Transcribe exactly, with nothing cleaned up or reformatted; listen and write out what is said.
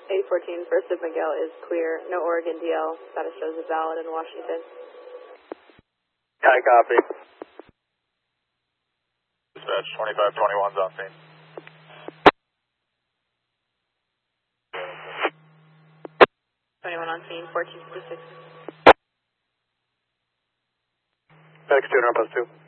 eight fourteen, First of Miguel is clear. No Oregon D L. Status shows is valid in Washington. I copy. Dispatch twenty-five twenty-one's on scene. twenty-one on scene, fourteen fifty-six. X two, post two.